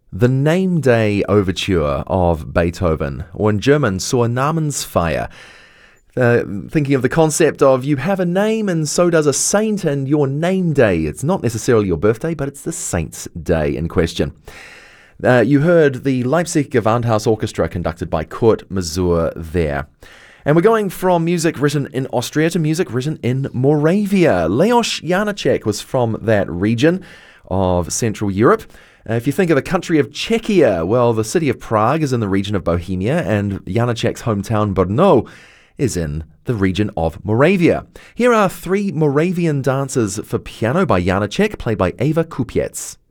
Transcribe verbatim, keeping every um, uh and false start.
The Name Day Overture of Beethoven, or in German, Zur Namensfeier. Uh, thinking of the concept of you have a name and so does a saint, and your name day. It's not necessarily your birthday, but it's the saint's day in question. Uh, you heard the Leipzig Gewandhaus Orchestra conducted by Kurt Masur there. And we're going from music written in Austria to music written in Moravia. Leos Janáček was from that region of Central Europe. Uh, if you think of the country of Czechia, well, the city of Prague is in the region of Bohemia, and Janáček's hometown Brno is in the region of Moravia. Here are three Moravian dances for piano by Janáček, played by Eva Kupiec.